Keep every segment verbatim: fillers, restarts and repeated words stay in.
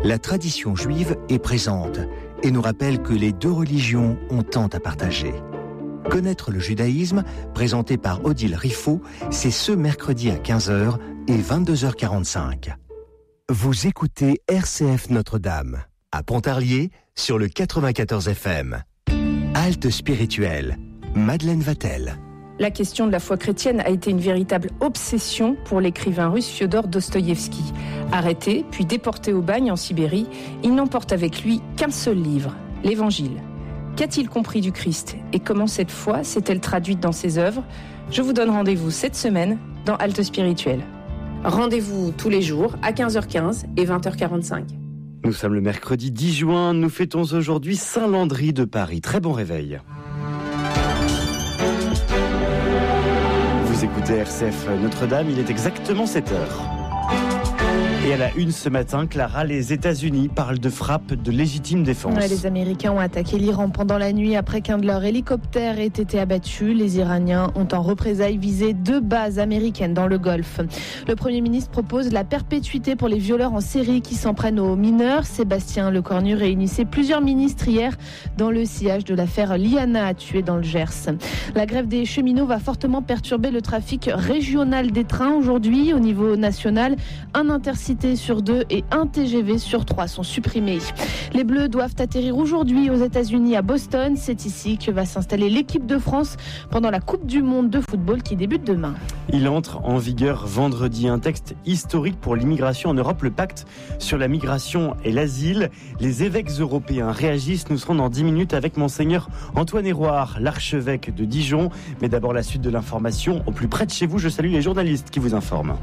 La tradition juive est présente et nous rappelle que les deux religions ont tant à partager. Connaître le judaïsme, présenté par Odile Riffaut, c'est ce mercredi à quinze heures et vingt-deux heures quarante-cinq. Vous écoutez R C F Notre-Dame, à Pontarlier, sur le quatre-vingt-quatorze F M. Halte spirituelle, Madeleine Vatel. La question de la foi chrétienne a été une véritable obsession pour l'écrivain russe Fiodor Dostoïevski. Arrêté, puis déporté au bagne en Sibérie, il n'emporte avec lui qu'un seul livre, l'Évangile. Qu'a-t-il compris du Christ et comment cette foi s'est-elle traduite dans ses œuvres ? Je vous donne rendez-vous cette semaine dans Halte spirituelle. Rendez-vous tous les jours à quinze heures quinze et vingt heures quarante-cinq. Nous sommes le mercredi dix juin, nous fêtons aujourd'hui Saint-Landry de Paris. Très bon réveil. Vous écoutez R C F Notre-Dame, il est exactement sept heures. Et à la une ce matin, Clara, les États-Unis parlent de frappe de légitime défense. Ouais, les Américains ont attaqué l'Iran pendant la nuit après qu'un de leurs hélicoptères ait été abattu. Les Iraniens ont en représailles visé deux bases américaines dans le Golfe. Le Premier ministre propose la perpétuité pour les violeurs en série qui s'en prennent aux mineurs. Sébastien Lecornu réunissait plusieurs ministres hier dans le sillage de l'affaire Liana, tuée dans le Gers. La grève des cheminots va fortement perturber le trafic régional des trains aujourd'hui. Au niveau national, un intercité sur deux et un T G V sur trois sont supprimés. Les Bleus doivent atterrir aujourd'hui aux États-Unis à Boston. C'est ici que va s'installer l'équipe de France pendant la Coupe du Monde de football qui débute demain. Il entre en vigueur vendredi, un texte historique pour l'immigration en Europe, le pacte sur la migration et l'asile. Les évêques européens réagissent. Nous serons dans dix minutes avec Monseigneur Antoine Héroard, l'archevêque de Dijon. Mais d'abord la suite de l'information au plus près de chez vous. Je salue les journalistes qui vous informent.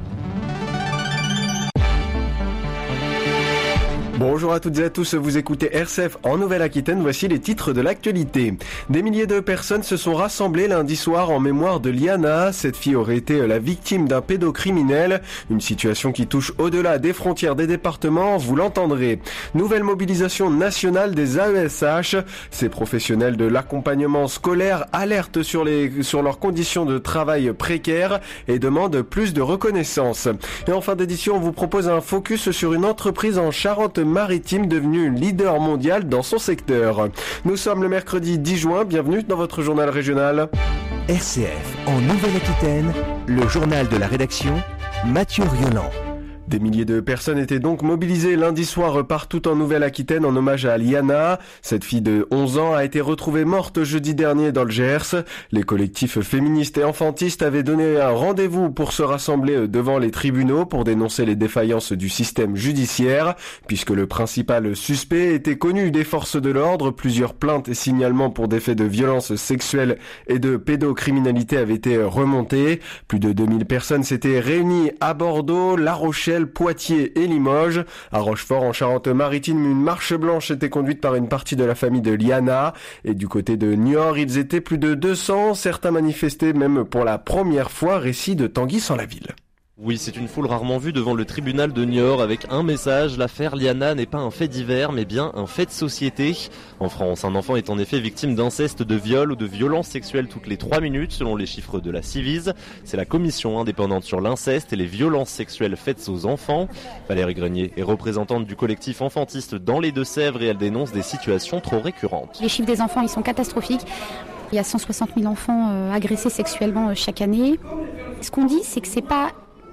Bonjour à toutes et à tous, vous écoutez R C F en Nouvelle-Aquitaine, voici les titres de l'actualité. Des milliers de personnes se sont rassemblées lundi soir en mémoire de Liana. Cette fille aurait été la victime d'un pédocriminel, une situation qui touche au-delà des frontières des départements, vous l'entendrez. Nouvelle mobilisation nationale des A E S H. Ces professionnels de l'accompagnement scolaire alertent sur, les, sur leurs conditions de travail précaires et demandent plus de reconnaissance. Et en fin d'édition, on vous propose un focus sur une entreprise en Charente-Maritime devenue leader mondial dans son secteur. Nous sommes le mercredi dix juin, bienvenue dans votre journal régional. R C F en Nouvelle-Aquitaine, le journal de la rédaction, Mathieu Rioland. Des milliers de personnes étaient donc mobilisées lundi soir partout en Nouvelle-Aquitaine en hommage à Liana. Cette fille de onze ans a été retrouvée morte jeudi dernier dans le Gers. Les collectifs féministes et enfantistes avaient donné un rendez-vous pour se rassembler devant les tribunaux pour dénoncer les défaillances du système judiciaire. Puisque le principal suspect était connu des forces de l'ordre, plusieurs plaintes et signalements pour des faits de violence sexuelle et de pédocriminalité avaient été remontés. Plus de deux mille personnes s'étaient réunies à Bordeaux, La Rochelle, Poitiers et Limoges. À Rochefort, en Charente-Maritime, une marche blanche était conduite par une partie de la famille de Liana. Et du côté de Niort, ils étaient plus de deux cents. Certains manifestaient même pour la première fois. Récit de Tanguy sans la ville. Oui, c'est une foule rarement vue devant le tribunal de Niort avec un message. L'affaire Liana n'est pas un fait divers, mais bien un fait de société. En France, un enfant est en effet victime d'inceste, de viol ou de violences sexuelles toutes les trois minutes, selon les chiffres de la Civise. C'est la commission indépendante sur l'inceste et les violences sexuelles faites aux enfants. Valérie Grenier est représentante du collectif enfantiste dans les Deux-Sèvres et elle dénonce des situations trop récurrentes. Les chiffres des enfants, ils sont catastrophiques. Il y a cent soixante mille enfants euh, agressés sexuellement euh, chaque année. Ce qu'on dit, c'est que c'est pas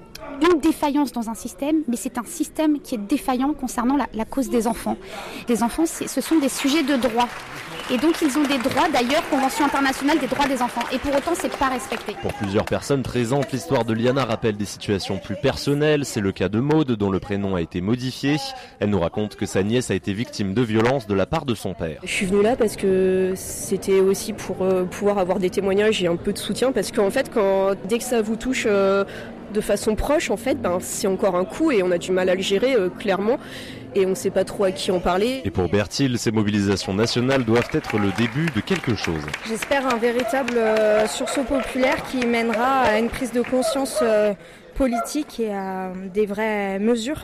une défaillance dans un système, mais c'est un système qui est défaillant concernant la, la cause des enfants. Les enfants, c'est, ce sont des sujets de droit. Et donc ils ont des droits, d'ailleurs, Convention internationale des droits des enfants. Et pour autant, c'est pas respecté. Pour plusieurs personnes présentes, l'histoire de Liana rappelle des situations plus personnelles. C'est le cas de Maude, dont le prénom a été modifié. Elle nous raconte que sa nièce a été victime de violences de la part de son père. Je suis venue là parce que c'était aussi pour euh, pouvoir avoir des témoignages et un peu de soutien. Parce qu'en fait, quand, dès que ça vous touche euh, de façon proche, en fait, ben, c'est encore un coup et on a du mal à le gérer, euh, clairement. Et on ne sait pas trop à qui en parler. Et pour Berthil, ces mobilisations nationales doivent être le début de quelque chose. J'espère un véritable euh, sursaut populaire qui mènera à une prise de conscience euh, politique et à des vraies mesures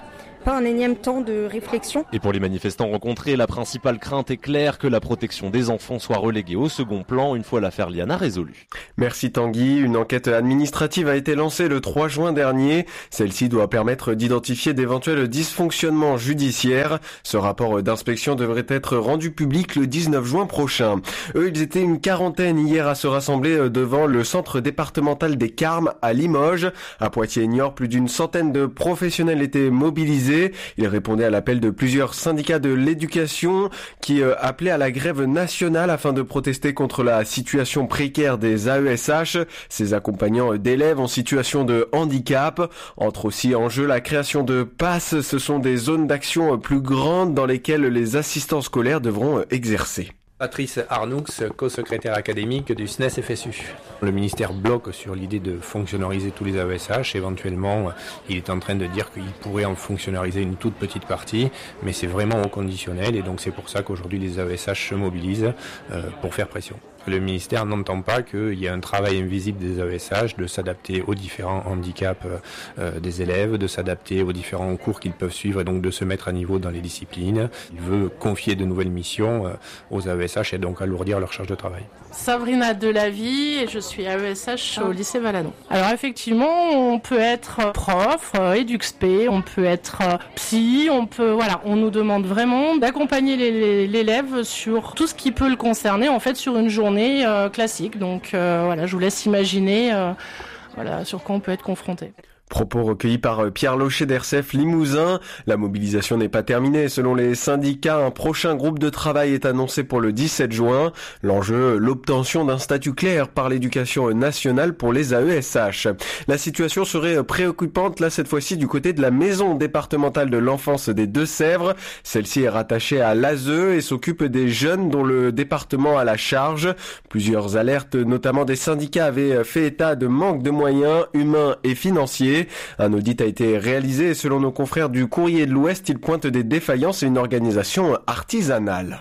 pas un énième temps de réflexion. Et pour les manifestants rencontrés, la principale crainte est claire, que la protection des enfants soit reléguée au second plan une fois l'affaire Liana résolue. Merci Tanguy. Une enquête administrative a été lancée le trois juin dernier. Celle-ci doit permettre d'identifier d'éventuels dysfonctionnements judiciaires. Ce rapport d'inspection devrait être rendu public le dix-neuf juin prochain. Eux, ils étaient une quarantaine hier à se rassembler devant le centre départemental des Carmes à Limoges. À Poitiers-Niort, plus d'une centaine de professionnels étaient mobilisés. Ils répondaient à l'appel de plusieurs syndicats de l'éducation qui appelaient à la grève nationale afin de protester contre la situation précaire des A E S H, ces accompagnants d'élèves en situation de handicap. Entre aussi en jeu la création de passes, ce sont des zones d'action plus grandes dans lesquelles les assistants scolaires devront exercer. Patrice Arnoux, co-secrétaire académique du S N E S F S U. Le ministère bloque sur l'idée de fonctionnariser tous les A E S H. Éventuellement, il est en train de dire qu'il pourrait en fonctionnariser une toute petite partie, mais c'est vraiment au conditionnel et donc c'est pour ça qu'aujourd'hui les A E S H se mobilisent euh, pour faire pression. Le ministère n'entend pas qu'il y a un travail invisible des A E S H, de s'adapter aux différents handicaps euh, des élèves, de s'adapter aux différents cours qu'ils peuvent suivre et donc de se mettre à niveau dans les disciplines. Il veut confier de nouvelles missions euh, aux A E S H et donc alourdir leur charge de travail. Sabrina Delavie et je suis A E S H au lycée Valanon. Alors effectivement, on peut être prof, euh, éduc-spé, on peut être euh, psy, on peut, voilà, on nous demande vraiment d'accompagner les, les, l'élève sur tout ce qui peut le concerner en fait sur une journée Euh, classique, donc euh, voilà, je vous laisse imaginer euh, voilà, sur quoi on peut être confronté. Propos recueillis par Pierre Locher d'R C F Limousin. La mobilisation n'est pas terminée. Selon les syndicats, un prochain groupe de travail est annoncé pour le dix-sept juin. L'enjeu, l'obtention d'un statut clair par l'éducation nationale pour les A E S H. La situation serait préoccupante, là cette fois-ci du côté de la maison départementale de l'enfance des Deux-Sèvres. Celle-ci est rattachée à l'A S E et s'occupe des jeunes dont le département a la charge. Plusieurs alertes, notamment des syndicats, avaient fait état de manque de moyens humains et financiers. Un audit a été réalisé et selon nos confrères du Courrier de l'Ouest, il pointe des défaillances et une organisation artisanale.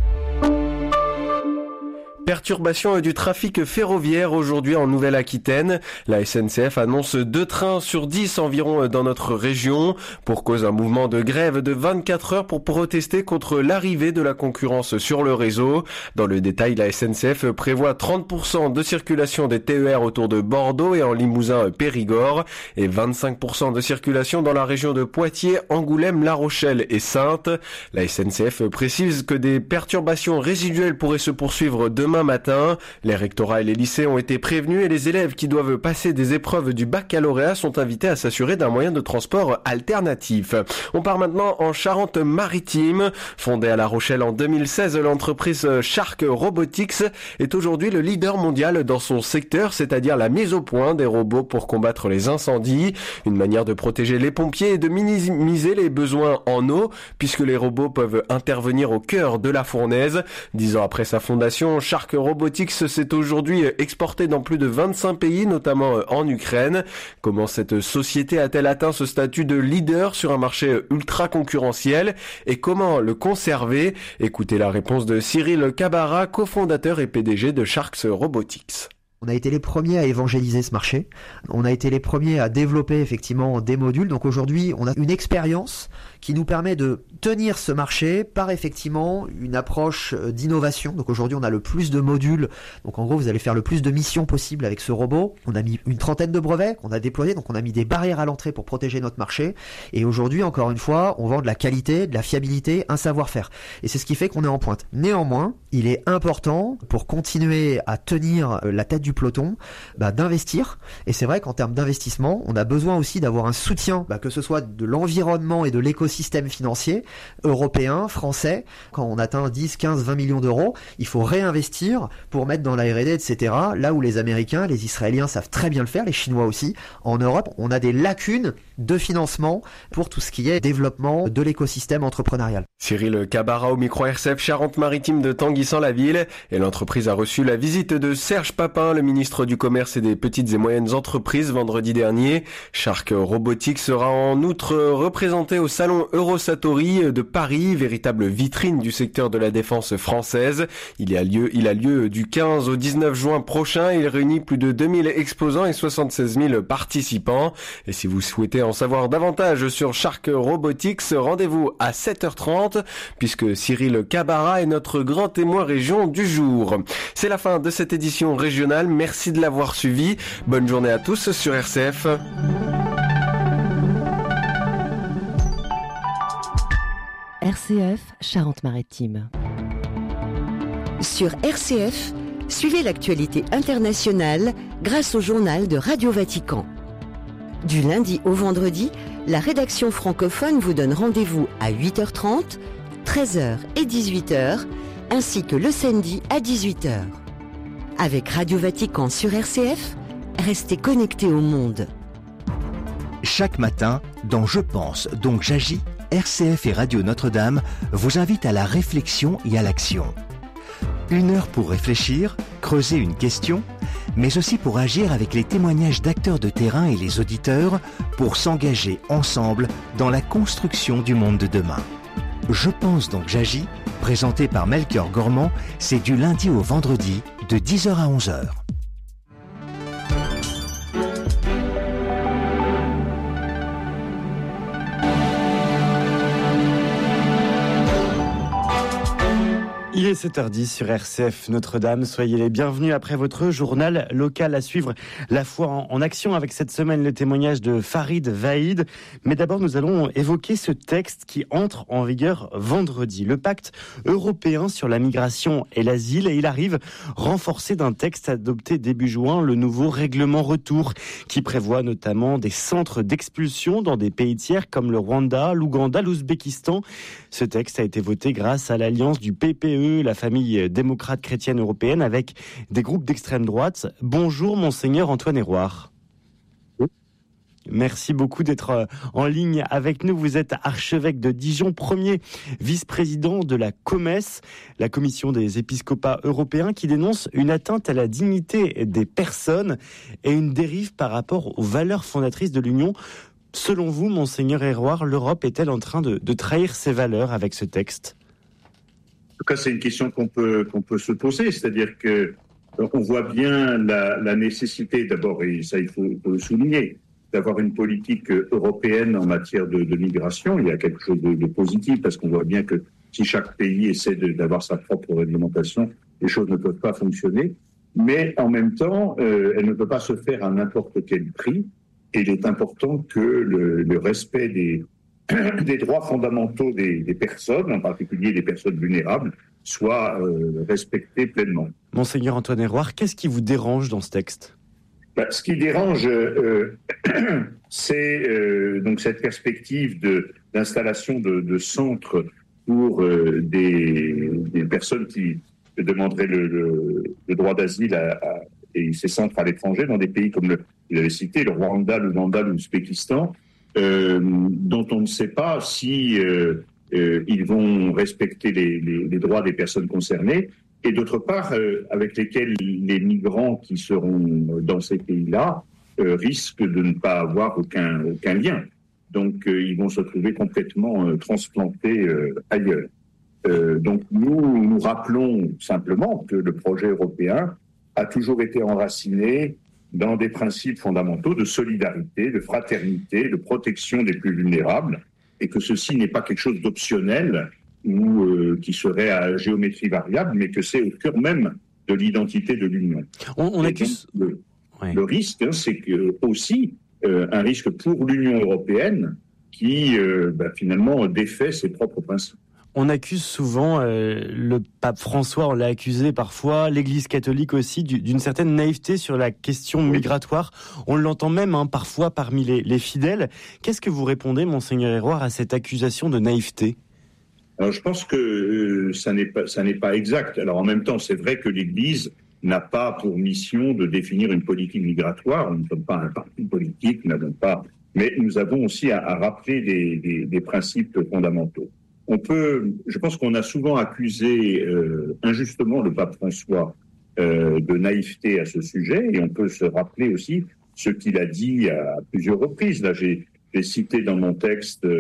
Perturbation du trafic ferroviaire aujourd'hui en Nouvelle-Aquitaine. La S N C F annonce deux trains sur dix environ dans notre région. Pour cause un mouvement de grève de vingt-quatre heures pour protester contre l'arrivée de la concurrence sur le réseau. Dans le détail, la S N C F prévoit trente pour cent de circulation des T E R autour de Bordeaux et en Limousin-Périgord et vingt-cinq pour cent de circulation dans la région de Poitiers, Angoulême, La Rochelle et Saintes. La S N C F précise que des perturbations résiduelles pourraient se poursuivre demain matin. Les rectorats et les lycées ont été prévenus et les élèves qui doivent passer des épreuves du baccalauréat sont invités à s'assurer d'un moyen de transport alternatif. On part maintenant en Charente-Maritime. Fondée à La Rochelle en deux mille seize, l'entreprise Shark Robotics est aujourd'hui le leader mondial dans son secteur, c'est-à-dire la mise au point des robots pour combattre les incendies. Une manière de protéger les pompiers et de minimiser les besoins en eau, puisque les robots peuvent intervenir au cœur de la fournaise. Dix ans après sa fondation, Shark Robotics s'est aujourd'hui exporté dans plus de vingt-cinq pays, notamment en Ukraine. Comment cette société a-t-elle atteint ce statut de leader sur un marché ultra concurrentiel et comment le conserver? Écoutez la réponse de Cyril Cabara, cofondateur et P D G de Shark Robotics. On a été les premiers à évangéliser ce marché. On a été les premiers à développer effectivement des modules. Donc aujourd'hui, on a une expérience qui nous permet de tenir ce marché par effectivement une approche d'innovation. Donc aujourd'hui, on a le plus de modules. Donc en gros, vous allez faire le plus de missions possibles avec ce robot. On a mis une trentaine de brevets qu'on a déployés. Donc on a mis des barrières à l'entrée pour protéger notre marché. Et aujourd'hui, encore une fois, on vend de la qualité, de la fiabilité, un savoir-faire. Et c'est ce qui fait qu'on est en pointe. Néanmoins, il est important pour continuer à tenir la tête du peloton, bah, d'investir. Et c'est vrai qu'en termes d'investissement, on a besoin aussi d'avoir un soutien, bah, que ce soit de l'environnement et de l'écosystème financier européen, français. Quand on atteint dix, quinze, vingt millions d'euros, il faut réinvestir pour mettre dans la R et D, et cetera. Là où les Américains, les Israéliens savent très bien le faire, les Chinois aussi. En Europe, on a des lacunes de financement pour tout ce qui est développement de l'écosystème entrepreneurial. Cyril Cabara au micro R C F Charente-Maritime de Tanguy-Sans-la-Ville. Et l'entreprise a reçu la visite de Serge Papin, le ministre du Commerce et des Petites et Moyennes Entreprises, vendredi dernier. Shark Robotics sera en outre représenté au salon l'exposition Eurosatori de Paris, véritable vitrine du secteur de la défense française. Il y a lieu, il a lieu du quinze au dix-neuf juin prochain. Il réunit plus de deux mille exposants et soixante-seize mille participants. Et si vous souhaitez en savoir davantage sur Shark Robotics, rendez-vous à sept heures trente, puisque Cyril Cabara est notre grand témoin région du jour. C'est la fin de cette édition régionale. Merci de l'avoir suivi. Bonne journée à tous sur R C F. R C F Charente-Maritime. Sur R C F, suivez l'actualité internationale grâce au journal de Radio Vatican. Du lundi au vendredi, la rédaction francophone vous donne rendez-vous à huit heures trente, treize heures et dix-huit heures, ainsi que le samedi à dix-huit heures. Avec Radio Vatican sur R C F, restez connectés au monde. Chaque matin, dans Je pense, donc j'agis, R C F et Radio Notre-Dame vous invitent à la réflexion et à l'action. Une heure pour réfléchir, creuser une question, mais aussi pour agir avec les témoignages d'acteurs de terrain et les auditeurs pour s'engager ensemble dans la construction du monde de demain. Je pense donc j'agis, présenté par Melchior Gormand, c'est du lundi au vendredi de dix heures à onze heures. Il est sept heures dix sur R C F Notre-Dame. Soyez les bienvenus après votre journal local à suivre. La foi en, en action avec cette semaine le témoignage de Farid Vaïd. Mais d'abord, nous allons évoquer ce texte qui entre en vigueur vendredi. Le pacte européen sur la migration et l'asile. Et il arrive renforcé d'un texte adopté début juin, le nouveau règlement retour, qui prévoit notamment des centres d'expulsion dans des pays tiers comme le Rwanda, l'Ouganda, l'Ouzbékistan. Ce texte a été voté grâce à l'alliance du P P E, la famille démocrate chrétienne européenne, avec des groupes d'extrême droite. Bonjour, Monseigneur Antoine Héroard. Oui. Merci beaucoup d'être en ligne avec nous. Vous êtes archevêque de Dijon, premier vice-président de la COMES, la Commission des épiscopats européens, qui dénonce une atteinte à la dignité des personnes et une dérive par rapport aux valeurs fondatrices de l'Union. Selon vous, Monseigneur Héroard, l'Europe est-elle en train de, de trahir ses valeurs avec ce texte ? En tout cas, c'est une question qu'on peut, qu'on peut se poser, c'est-à-dire que on voit bien la, la nécessité, d'abord, et ça il faut, il faut le souligner, d'avoir une politique européenne en matière de, de migration. Il y a quelque chose de, de positif, parce qu'on voit bien que si chaque pays essaie de, d'avoir sa propre réglementation, les choses ne peuvent pas fonctionner. Mais en même temps, euh, elle ne peut pas se faire à n'importe quel prix, et il est important que le, le respect des des droits fondamentaux des, des personnes, en particulier des personnes vulnérables, soient euh, respectés pleinement. Monseigneur Antoine Héroard, qu'est-ce qui vous dérange dans ce texte ? Ben, ce qui dérange, euh, c'est euh, donc cette perspective de, d'installation de, de centres pour euh, des, des personnes qui demanderaient le, le, le droit d'asile à, à, et ces centres à l'étranger, dans des pays comme le, il avait cité, le Rwanda, le Ouganda, l'Ouzbékistan, Euh, dont on ne sait pas si euh, euh, ils vont respecter les, les, les droits des personnes concernées, et d'autre part, euh, avec lesquels les migrants qui seront dans ces pays-là euh, risquent de ne pas avoir aucun, aucun lien. Donc, euh, ils vont se trouver complètement euh, transplantés euh, ailleurs. Euh, donc, nous nous rappelons simplement que le projet européen a toujours été enraciné dans des principes fondamentaux de solidarité, de fraternité, de protection des plus vulnérables, et que ceci n'est pas quelque chose d'optionnel ou euh, qui serait à géométrie variable, mais que c'est au cœur même de l'identité de l'Union. On, on accuse... donc, le, ouais. le risque, hein, c'est que, aussi euh, un risque pour l'Union européenne qui, euh, bah, finalement, défait ses propres principes. On accuse souvent, euh, le pape François, on l'a accusé parfois, l'Église catholique aussi, du, d'une certaine naïveté sur la question migratoire. On l'entend même hein, parfois parmi les, les fidèles. Qu'est-ce que vous répondez, Monseigneur Héroard, à cette accusation de naïveté ? Alors, je pense que euh, ça n'est pas, ça n'est pas exact. Alors, en même temps, c'est vrai que l'Église n'a pas pour mission de définir une politique migratoire. Nous ne sommes pas un parti politique, nous n'avons pas... Mais nous avons aussi à, à rappeler des, des, des principes fondamentaux. On peut, je pense qu'on a souvent accusé euh, injustement le pape François euh, de naïveté à ce sujet, et on peut se rappeler aussi ce qu'il a dit à plusieurs reprises. Là, j'ai, j'ai cité dans mon texte euh,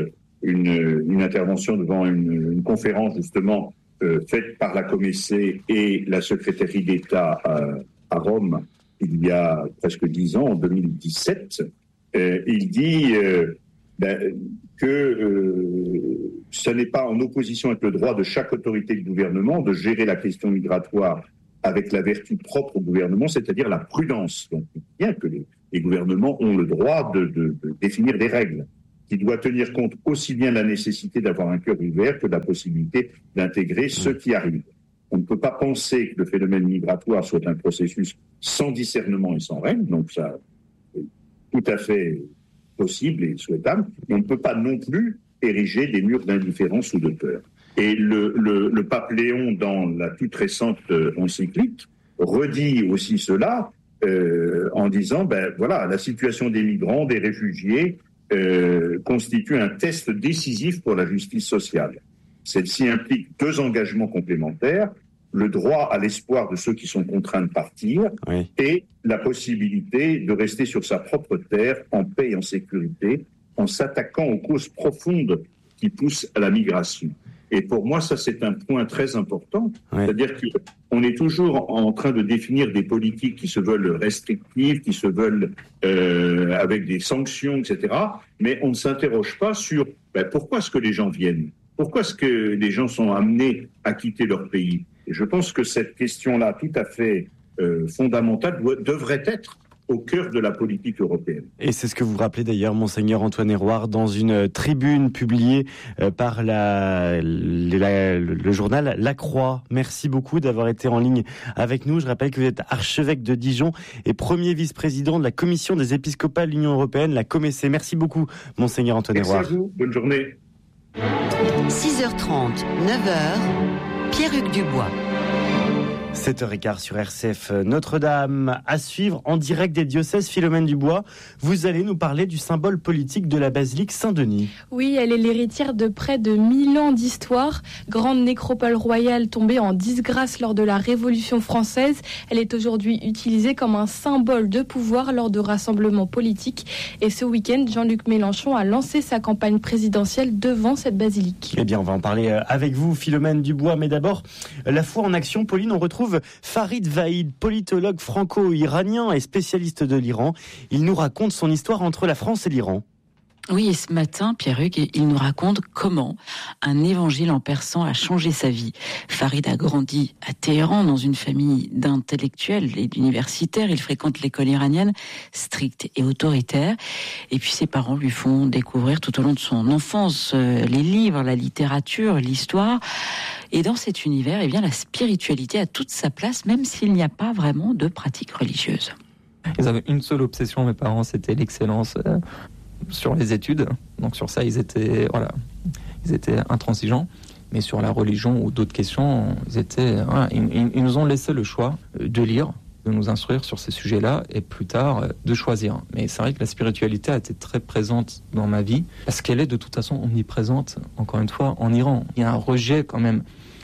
une, une intervention devant une, une conférence justement euh, faite par la Comessée et la secrétaire d'État à, à Rome il y a presque dix ans, en deux mille dix-sept. Euh, il dit euh, ben, que euh, ce n'est pas en opposition avec le droit de chaque autorité de gouvernement de gérer la question migratoire avec la vertu propre au gouvernement, c'est-à-dire la prudence. Donc, bien que les, les gouvernements ont le droit de, de, de définir des règles, qui doit tenir compte aussi bien de la nécessité d'avoir un cœur ouvert que de la possibilité d'intégrer ceux qui arrivent. On ne peut pas penser que le phénomène migratoire soit un processus sans discernement et sans règles, donc ça est tout à fait possible et souhaitable, mais on ne peut pas non plus ériger des murs d'indifférence ou de peur. Et le, le, le pape Léon, dans la toute récente encyclique, redit aussi cela euh, en disant, ben voilà, la situation des migrants, des réfugiés, euh, constitue un test décisif pour la justice sociale. Celle-ci implique deux engagements complémentaires, le droit à l'espoir de ceux qui sont contraints de partir oui. et la possibilité de rester sur sa propre terre en paix et en sécurité, en s'attaquant aux causes profondes qui poussent à la migration. Et pour moi, ça, c'est un point très important. Oui. C'est-à-dire qu'on est toujours en train de définir des politiques qui se veulent restrictives, qui se veulent euh, avec des sanctions, et cetera. Mais on ne s'interroge pas sur ben, pourquoi est-ce que les gens viennent ? Pourquoi est-ce que les gens sont amenés à quitter leur pays ? Et je pense que cette question-là, tout à fait euh, fondamentale, doit, devrait être au cœur de la politique européenne. Et c'est ce que vous rappelez d'ailleurs, Monseigneur Antoine Hérouard, dans une tribune publiée euh, par la, la, le journal La Croix. Merci beaucoup d'avoir été en ligne avec nous. Je rappelle que vous êtes archevêque de Dijon et premier vice-président de la Commission des épiscopats de l'Union européenne, la Comessée. Merci beaucoup, Monseigneur Antoine Hérouard. Merci à vous. Bonne journée. six heures trente, neuf heures, Pierre-Hugues Dubois. sept heures quinze sur R C F Notre-Dame. À suivre en direct des diocèses. Philomène Dubois, vous allez nous parler du symbole politique de la basilique Saint-Denis. Oui, elle est l'héritière de près de mille ans d'histoire. Grande nécropole royale tombée en disgrâce lors de la Révolution française. Elle est aujourd'hui utilisée comme un symbole de pouvoir lors de rassemblements politiques. Et ce week-end, Jean-Luc Mélenchon a lancé sa campagne présidentielle devant cette basilique. Eh bien, on va en parler avec vous, Philomène Dubois. Mais d'abord, la foi en action. Pauline, on retrouve Farid Vahid, politologue franco-iranien et spécialiste de l'Iran. Il nous raconte son histoire entre la France et l'Iran. Oui, et ce matin, Pierre-Hugues, il nous raconte comment un évangile en persan a changé sa vie. Farid a grandi à Téhéran dans une famille d'intellectuels et d'universitaires. Il fréquente l'école iranienne, stricte et autoritaire. Et puis ses parents lui font découvrir tout au long de son enfance les livres, la littérature, l'histoire. Et dans cet univers, eh bien, la spiritualité a toute sa place, même s'il n'y a pas vraiment de pratique religieuse. Ils avaient une seule obsession, mes parents, c'était l'excellence euh, sur les études. Donc sur ça, ils étaient, voilà, ils étaient intransigeants. Mais sur la religion ou d'autres questions, ils, étaient, voilà, ils, ils nous ont laissé le choix de lire, de nous instruire sur ces sujets-là et plus tard de choisir. Mais c'est vrai que la spiritualité a été très présente dans ma vie parce qu'elle est de toute façon omniprésente, encore une fois, en Iran. Il y a un rejet quand même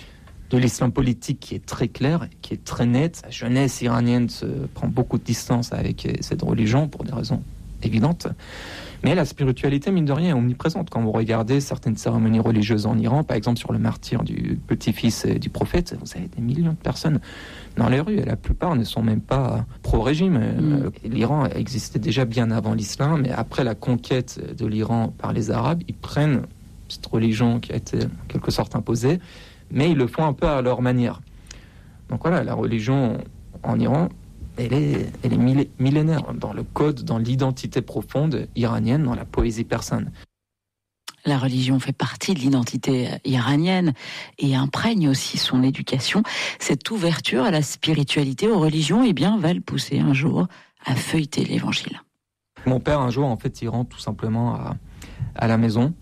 de l'islam politique qui est très clair, qui est très net. La jeunesse iranienne se prend beaucoup de distance avec cette religion pour des raisons évidentes. Mais la spiritualité, mine de rien, est omniprésente. Quand vous regardez certaines cérémonies religieuses en Iran, par exemple sur le martyre du petit-fils du prophète, vous avez des millions de personnes dans les rues, et la plupart ne sont même pas pro-régime. Mm. L'Iran existait déjà bien avant l'islam, mais après la conquête de l'Iran par les Arabes, ils prennent cette religion qui a été en quelque sorte imposée, mais ils le font un peu à leur manière. Donc voilà, la religion en Iran, elle est, elle est millénaire dans le code, dans l'identité profonde iranienne, dans la poésie persane. La religion fait partie de l'identité iranienne et imprègne aussi son éducation. Cette ouverture à la spiritualité, aux religions, eh bien, va le pousser un jour à feuilleter l'évangile. Mon père, un jour, en fait, il rentre tout simplement à, à la maison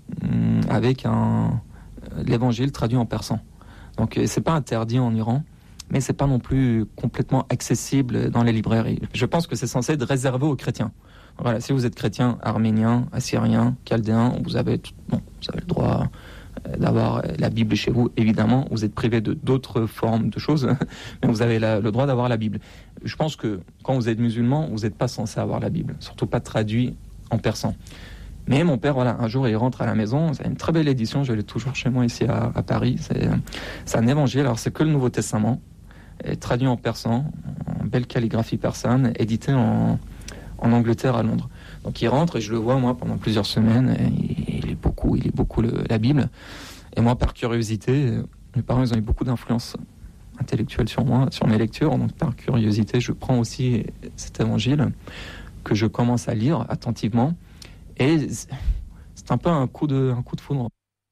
avec un, l'évangile traduit en persan. Donc, c'est pas interdit en Iran, mais c'est pas non plus complètement accessible dans les librairies. Je pense que c'est censé être réservé aux chrétiens. Voilà, si vous êtes chrétien, arménien, assyrien, chaldéen, vous avez, tout, bon, vous avez le droit d'avoir la Bible chez vous. Évidemment, vous êtes privé de d'autres formes de choses, mais vous avez la, le droit d'avoir la Bible. Je pense que quand vous êtes musulman, vous n'êtes pas censé avoir la Bible, surtout pas traduit en persan. Mais mon père, voilà, un jour, il rentre à la maison. C'est une très belle édition. Je l'ai toujours chez moi ici à, à Paris. C'est, c'est un évangile. Alors, c'est que le Nouveau Testament, est traduit en persan, en belle calligraphie persane, édité en, en Angleterre, à Londres. Donc, il rentre et je le vois, moi, pendant plusieurs semaines. Et il lit beaucoup, il lit beaucoup le, la Bible. Et moi, par curiosité, mes parents, ils ont eu beaucoup d'influence intellectuelle sur moi, sur mes lectures. Donc, par curiosité, je prends aussi cet évangile que je commence à lire attentivement. Et c'est un peu un coup de, un coup de foudre.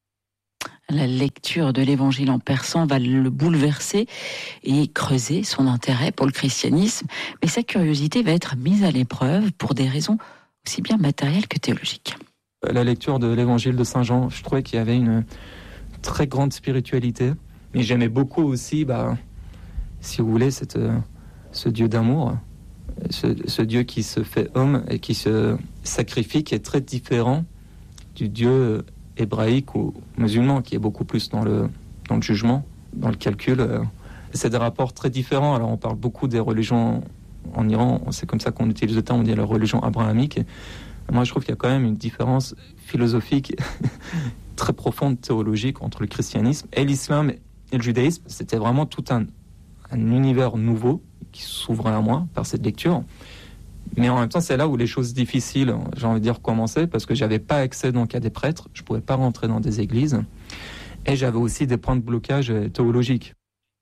La lecture de l'évangile en persan va le bouleverser et creuser son intérêt pour le christianisme. Mais sa curiosité va être mise à l'épreuve pour des raisons aussi bien matérielles que théologiques. La lecture de l'évangile de Saint Jean, je trouvais qu'il y avait une très grande spiritualité. Mais j'aimais beaucoup aussi, bah, si vous voulez, cette, ce Dieu d'amour. Ce, ce Dieu qui se fait homme et qui se sacrifie, qui est très différent du Dieu hébraïque ou musulman, qui est beaucoup plus dans le, dans le jugement, dans le calcul. C'est des rapports très différents. Alors on parle beaucoup des religions en Iran, c'est comme ça qu'on utilise le terme, on dit la religion abrahamique. Et moi je trouve qu'il y a quand même une différence philosophique très profonde, théologique, entre le christianisme et l'islam et le judaïsme. C'était vraiment tout un, un univers nouveau qui s'ouvrait à moi par cette lecture. Mais en même temps, c'est là où les choses difficiles, j'ai envie de dire, commençaient, parce que j'avais pas accès donc à des prêtres, je pouvais pas rentrer dans des églises, et j'avais aussi des points de blocage théologiques.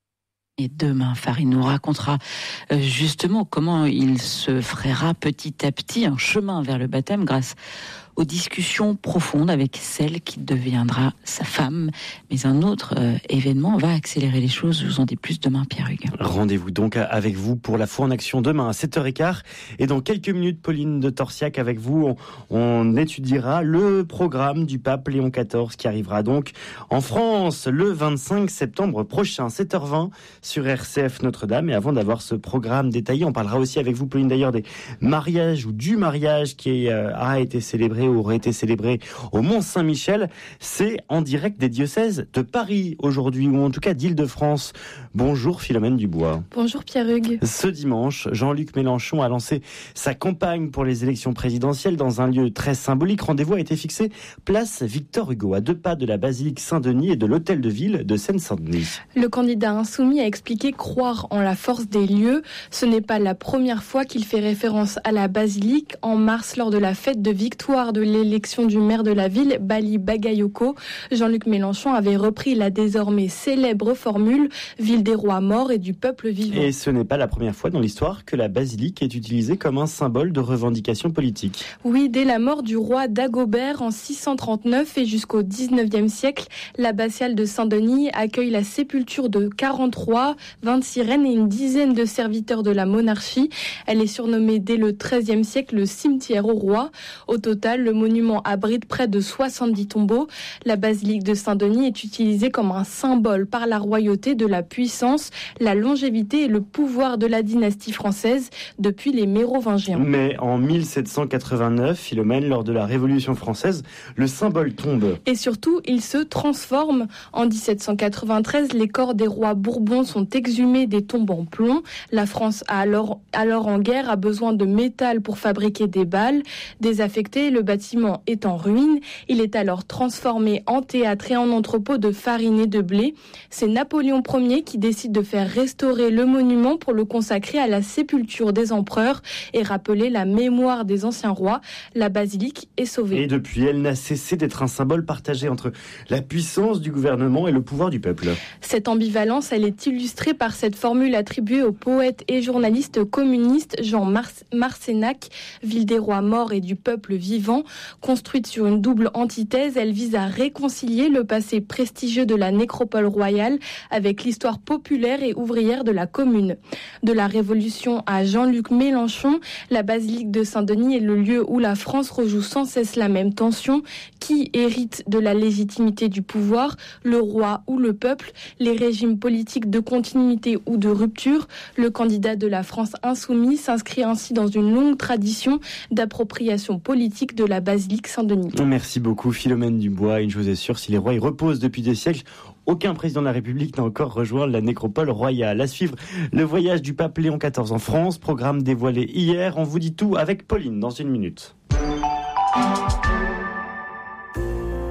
Et demain, Farid nous racontera justement comment il se frayera petit à petit un chemin vers le baptême grâce aux discussions profondes avec celle qui deviendra sa femme. Mais un autre euh, événement va accélérer les choses. Je vous en dis plus demain, Pierre-Hugues. Rendez-vous donc avec vous pour la foi en action demain à sept heures quinze. Et dans quelques minutes, Pauline de Torsiac avec vous, on, on étudiera le programme du pape Léon quatorze qui arrivera donc en France le vingt-cinq septembre prochain, sept heures vingt sur R C F Notre-Dame. Et avant d'avoir ce programme détaillé, on parlera aussi avec vous, Pauline, d'ailleurs, des mariages ou du mariage qui euh, a été célébré aurait été célébré au Mont-Saint-Michel. C'est en direct des diocèses de Paris aujourd'hui, ou en tout cas d'Île-de-France. Bonjour Philomène Dubois. Bonjour Pierre-Hugues. Ce dimanche, Jean-Luc Mélenchon a lancé sa campagne pour les élections présidentielles dans un lieu très symbolique. Rendez-vous a été fixé place Victor Hugo, à deux pas de la basilique Saint-Denis et de l'hôtel de ville de Seine-Saint-Denis. Le candidat insoumis a expliqué croire en la force des lieux. Ce n'est pas la première fois qu'il fait référence à la basilique. En mars, lors de la fête de victoire de l'élection du maire de la ville, Bali Bagayoko, Jean-Luc Mélenchon avait repris la désormais célèbre formule « Ville des rois morts et du peuple vivant ». Et ce n'est pas la première fois dans l'histoire que la basilique est utilisée comme un symbole de revendication politique. Oui, dès la mort du roi Dagobert en six cent trente-neuf et jusqu'au dix-neuvième siècle, l'abbatiale de Saint-Denis accueille la sépulture de quarante-trois, vingt-six reines et une dizaine de serviteurs de la monarchie. Elle est surnommée dès le treizième siècle le cimetière aux rois. Au total, le monument abrite près de soixante-dix tombeaux. La basilique de Saint-Denis est utilisée comme un symbole par la royauté de la puissance, la longévité et le pouvoir de la dynastie française depuis les Mérovingiens. Mais en mille sept cent quatre-vingt-neuf, Philomène, lors de la Révolution française, le symbole tombe. Et surtout, il se transforme. En dix-sept cent quatre-vingt-treize, les corps des rois Bourbons sont exhumés des tombes en plomb. La France, a alors, alors en guerre, a besoin de métal pour fabriquer des balles. Désaffecté, le bâtiment est en ruine. Il est alors transformé en théâtre et en entrepôt de farine et de blé. C'est Napoléon Ier qui décide de faire restaurer le monument pour le consacrer à la sépulture des empereurs et rappeler la mémoire des anciens rois. La basilique est sauvée. Et depuis, elle n'a cessé d'être un symbole partagé entre la puissance du gouvernement et le pouvoir du peuple. Cette ambivalence, elle est illustrée par cette formule attribuée au poète et journaliste communiste Jean Mar- Marcenac, Ville des rois morts et du peuple vivant. Construite sur une double antithèse, elle vise à réconcilier le passé prestigieux de la nécropole royale avec l'histoire populaire et ouvrière de la commune. De la Révolution à Jean-Luc Mélenchon, la basilique de Saint-Denis est le lieu où la France rejoue sans cesse la même tension. Qui hérite de la légitimité du pouvoir, le roi ou le peuple, les régimes politiques de continuité ou de rupture? Le candidat de la France insoumise s'inscrit ainsi dans une longue tradition d'appropriation politique de la basilique Saint-Denis. Merci beaucoup Philomène Dubois. Une chose est sûre, si les rois y reposent depuis des siècles, aucun président de la République n'a encore rejoint la nécropole royale. À suivre le voyage du pape Léon quatorze en France, programme dévoilé hier. On vous dit tout avec Pauline dans une minute.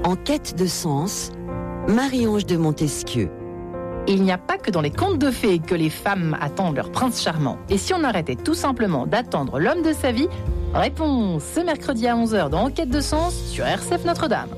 En quête de sens, Marie-Ange de Montesquieu. Il n'y a pas que dans les contes de fées que les femmes attendent leur prince charmant. Et si on arrêtait tout simplement d'attendre l'homme de sa vie? Réponse ce mercredi à onze heures dans En quête de sens sur R C F Notre-Dame.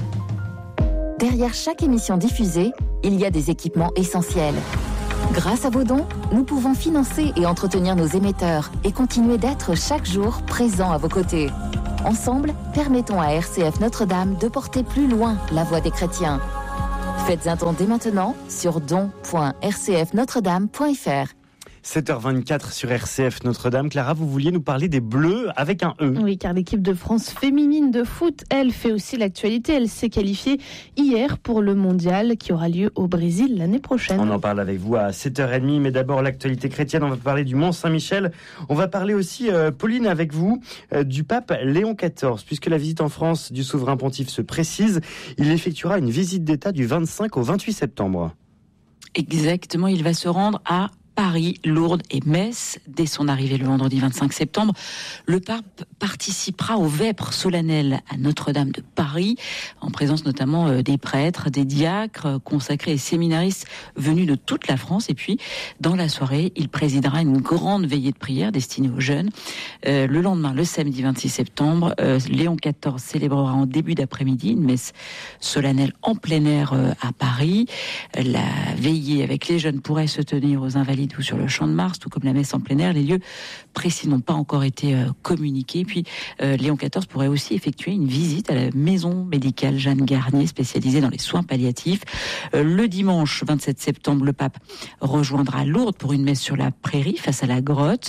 Derrière chaque émission diffusée, il y a des équipements essentiels. Grâce à vos dons, nous pouvons financer et entretenir nos émetteurs et continuer d'être chaque jour présents à vos côtés. Ensemble, permettons à R C F Notre-Dame de porter plus loin la voix des chrétiens. Faites un don dès maintenant sur don point r c f notre dame point f r. sept heures vingt-quatre sur R C F Notre-Dame. Clara, vous vouliez nous parler des Bleus avec un E. Oui, car l'équipe de France féminine de foot, elle, fait aussi l'actualité. Elle s'est qualifiée hier pour le mondial qui aura lieu au Brésil l'année prochaine. On en parle avec vous à sept heures trente, mais d'abord l'actualité chrétienne. On va parler du Mont Saint-Michel. On va parler aussi, euh, Pauline, avec vous, euh, du pape Léon quatorze. Puisque la visite en France du souverain pontife se précise, il effectuera une visite d'État du vingt-cinq au vingt-huit septembre. Exactement, il va se rendre à Paris, Lourdes et Metz. Dès son arrivée le vendredi vingt-cinq septembre, le pape participera aux vêpres solennelles à Notre-Dame de Paris, en présence notamment des prêtres, des diacres, consacrés et séminaristes venus de toute la France. Et puis, dans la soirée, il présidera une grande veillée de prière destinée aux jeunes. Euh, le lendemain, le samedi vingt-six septembre, euh, Léon quatorze célébrera en début d'après-midi une messe solennelle en plein air euh, à Paris. La veillée avec les jeunes pourrait se tenir aux Invalides ou sur le Champ de Mars, tout comme la messe en plein air. Les lieux précis n'ont pas encore été euh, communiqués. Puis euh, Léon quatorze pourrait aussi effectuer une visite à la maison médicale Jeanne Garnier, spécialisée dans les soins palliatifs. Euh, le dimanche vingt-sept septembre, le pape rejoindra Lourdes pour une messe sur la prairie face à la grotte.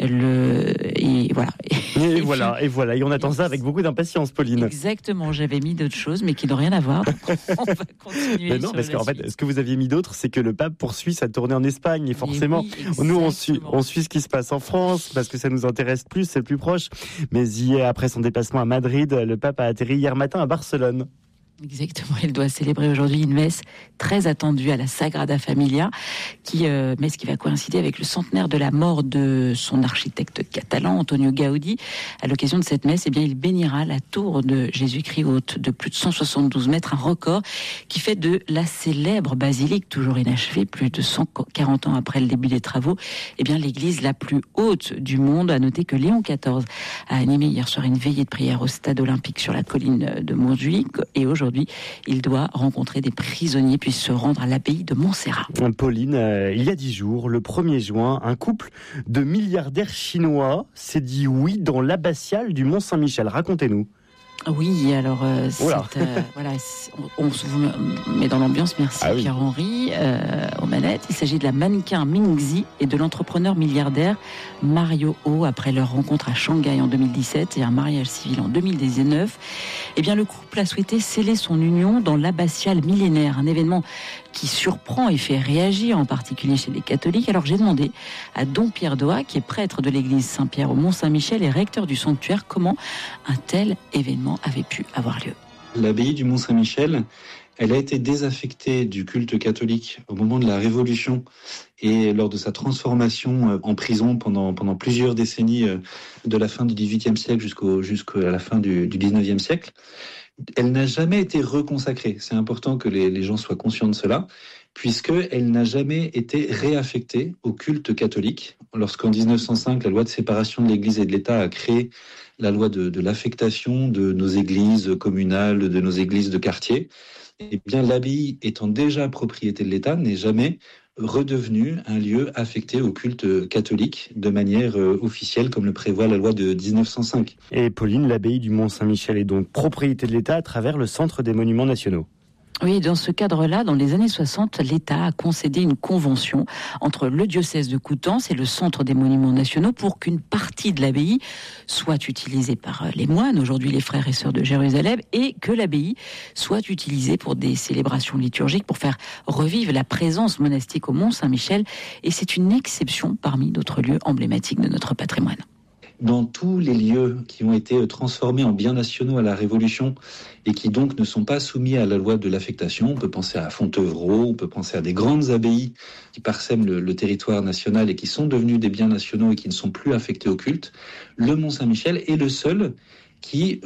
Le... Et voilà. Et, et voilà, puis... et voilà. Et on attend ça avec beaucoup d'impatience, Pauline. Exactement. J'avais mis d'autres choses, mais qui n'ont rien à voir. Donc on va continuer. Mais non, sur parce qu'en suite. fait, ce que vous aviez mis d'autre, c'est que le pape poursuit sa tournée en Espagne. Et forcément, oui, nous, on suit, on suit ce qui se passe en France, parce que ça nous intéresse plus, c'est le plus proche. Mais hier, après son déplacement à Madrid, le pape a atterri hier matin à Barcelone. Exactement, il doit célébrer aujourd'hui une messe très attendue à la Sagrada Familia, qui euh, messe qui va coïncider avec le centenaire de la mort de son architecte catalan, Antonio Gaudí. À l'occasion de cette messe, eh bien, il bénira la tour de Jésus-Christ haute de plus de cent soixante-douze mètres, un record qui fait de la célèbre basilique, toujours inachevée, plus de cent quarante ans après le début des travaux, eh bien, l'église la plus haute du monde. À noter que Léon quatorze a animé hier soir une veillée de prière au stade olympique sur la colline de Montjuic, et aujourd'hui, il doit rencontrer des prisonniers puis se rendre à l'abbaye de Montserrat. Pauline, euh, il y a dix jours, le premier juin, un couple de milliardaires chinois s'est dit oui dans l'abbatiale du Mont Saint-Michel. Racontez-nous. Oui, alors euh, c'est, euh, voilà, on, on se met dans l'ambiance. Merci ah oui. Pierre-Henri euh, aux manettes. Il s'agit de la mannequin Mingzi et de l'entrepreneur milliardaire Mario Ho. Après leur rencontre à Shanghai en deux mille dix-sept et un mariage civil en deux mille dix-neuf, eh bien le couple a souhaité sceller son union dans l'abbatiale millénaire, un événement qui surprend et fait réagir, en particulier chez les catholiques. Alors j'ai demandé à Don Pierre Doha, qui est prêtre de l'église Saint-Pierre au Mont-Saint-Michel et recteur du sanctuaire, comment un tel événement avait pu avoir lieu. L'abbaye du Mont-Saint-Michel, elle a été désaffectée du culte catholique au moment de la Révolution et lors de sa transformation en prison pendant, pendant plusieurs décennies, de la fin du dix-huitième siècle jusqu'au, jusqu'à la fin du, du dix-neuvième siècle. Elle n'a jamais été reconsacrée. C'est important que les, les gens soient conscients de cela, puisqu'elle n'a jamais été réaffectée au culte catholique. Lorsqu'en dix-neuf cent cinq, la loi de séparation de l'Église et de l'État a créé la loi de, de l'affectation de nos églises communales, de nos églises de quartier, eh bien, l'abbaye étant déjà propriété de l'État, n'est jamais redevenu un lieu affecté au culte catholique de manière euh, officielle, comme le prévoit la loi de dix-neuf cent cinq. Et Pauline, l'abbaye du Mont-Saint-Michel est donc propriété de l'État à travers le Centre des Monuments Nationaux. Oui, dans ce cadre-là, dans les années soixante, l'État a concédé une convention entre le diocèse de Coutances et le Centre des Monuments Nationaux pour qu'une partie de l'abbaye soit utilisée par les moines, aujourd'hui les frères et sœurs de Jérusalem, et que l'abbaye soit utilisée pour des célébrations liturgiques, pour faire revivre la présence monastique au Mont-Saint-Michel. Et c'est une exception parmi d'autres lieux emblématiques de notre patrimoine. Dans tous les lieux qui ont été transformés en biens nationaux à la Révolution et qui donc ne sont pas soumis à la loi de l'affectation, on peut penser à Fontevraud, on peut penser à des grandes abbayes qui parsèment le, le territoire national et qui sont devenus des biens nationaux et qui ne sont plus affectés au culte, le Mont-Saint-Michel est le seul qui